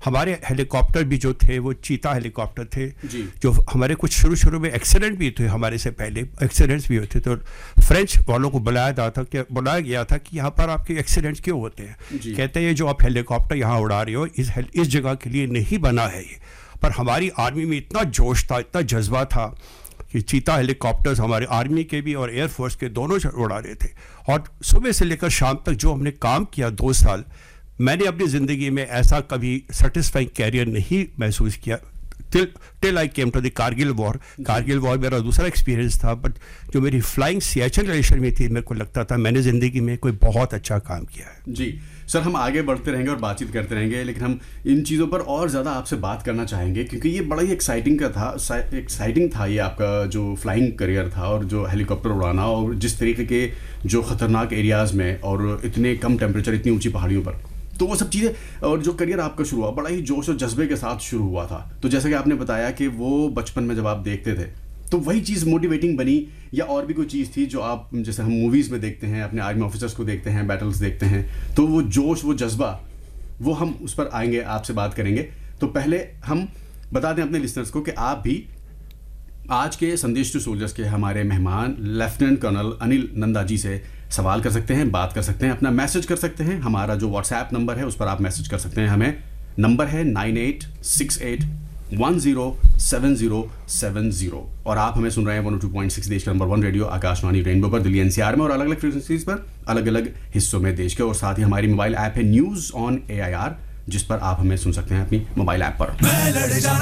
हमारे हेलीकॉप्टर भी जो थे वो चीता हेलीकॉप्टर थे जी। जो हमारे कुछ शुरू में एक्सीडेंट भी थे, हमारे से पहले एक्सीडेंट्स भी होते, तो फ्रेंच वालों को बुलाया गया था कि यहाँ पर आपके एक्सीडेंट्स क्यों होते हैं। कहते हैं ये जो आप हेलीकॉप्टर यहाँ उड़ा रहे हो इस जगह के लिए नहीं बना है ये। पर हमारी आर्मी में इतना जोश था, इतना जज्बा था कि चीता हेलीकॉप्टर्स हमारे आर्मी के भी और एयरफोर्स के दोनों उड़ा रहे थे। और सुबह से लेकर शाम तक जो हमने काम किया 2 साल, मैंने अपनी ज़िंदगी में ऐसा कभी सेटिस्फाइंग कैरियर नहीं महसूस किया till I came to the Kargil war. Kargil war मेरा दूसरा एक्सपीरियंस था, बट जो मेरी फ्लाइंग सियाचिन रिलेशन में थी, मेरे को लगता था मैंने ज़िंदगी में कोई बहुत अच्छा काम किया है। जी सर, हम आगे बढ़ते रहेंगे और बातचीत करते रहेंगे, लेकिन हम इन चीज़ों पर और ज़्यादा आपसे बात करना चाहेंगे क्योंकि ये बड़ा ही एक्साइटिंग था ये आपका जो फ्लाइंग करियर था और जो हेलीकॉप्टर उड़ाना और जिस तरीके के जो ख़तरनाक एरियाज़ में और इतने कम टेम्परेचर, इतनी ऊंची पहाड़ियों पर, तो वो सब चीज़ें और जो करियर आपका शुरू हुआ बड़ा ही जोश और जज्बे के साथ शुरू हुआ था। तो जैसा कि आपने बताया कि वो बचपन में जब आप देखते थे तो वही चीज़ मोटिवेटिंग बनी, या और भी कोई चीज़ थी जो आप, जैसे हम मूवीज़ में देखते हैं, अपने आर्मी ऑफिसर्स को देखते हैं, बैटल्स देखते हैं, तो वो जोश, वो जज्बा, वो हम उस पर आएंगे, आपसे बात करेंगे। तो पहले हम बता दें अपने लिसनर्स को कि आप भी आज के संदेश टू सोल्जर्स के हमारे मेहमान लेफ्टिनेंट कर्नल अनिल नंदा जी से सवाल कर सकते हैं, बात कर सकते हैं, अपना मैसेज कर सकते हैं। हमारा जो व्हाट्सएप नंबर है उस पर आप मैसेज कर सकते हैं हमें। नंबर है 9868107070 और आप हमें सुन रहे हैं 102.6 देश का नंबर 1 रेडियो आकाशवाणी रेनबो पर, दिल्ली एनसीआर में और अलग अलग फ्रीक्वेंसीज पर अलग अलग हिस्सों में देश के। और साथ ही हमारी मोबाइल ऐप है न्यूज़ ऑन AIR, जिस पर आप हमें सुन सकते हैं अपनी मोबाइल ऐप पर।